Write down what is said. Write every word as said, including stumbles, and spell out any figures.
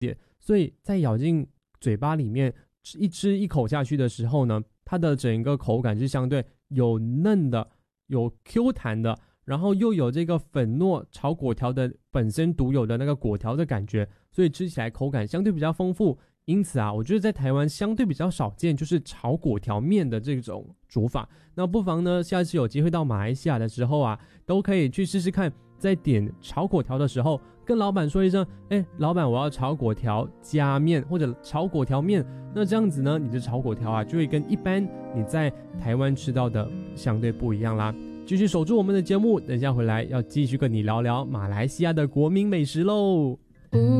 点，所以在咬进嘴巴里面一吃一口下去的时候呢，它的整个口感是相对有嫩的，有 Q 弹的，然后又有这个粉糯炒粿条的本身独有的那个粿条的感觉，所以吃起来口感相对比较丰富。因此啊，我觉得在台湾相对比较少见就是炒粿条面的这种煮法。那不妨呢，下次有机会到马来西亚的时候啊，都可以去试试看，在点炒粿条的时候跟老板说一声，哎，老板我要炒粿条加面，或者炒粿条面。那这样子呢，你的炒粿条啊就会跟一般你在台湾吃到的相对不一样啦。继续守住我们的节目，等一下回来要继续跟你聊聊马来西亚的国民美食喽。